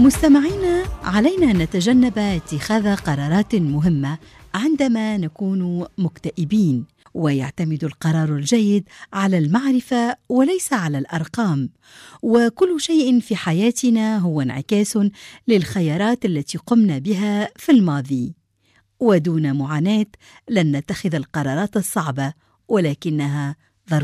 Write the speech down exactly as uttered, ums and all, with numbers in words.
مستمعينا، علينا أن نتجنب اتخاذ قرارات مهمة عندما نكون مكتئبين، ويعتمد القرار الجيد على المعرفة وليس على الأرقام. وكل شيء في حياتنا هو انعكاس للخيارات التي قمنا بها في الماضي، ودون معاناة لن نتخذ القرارات الصعبة، ولكنها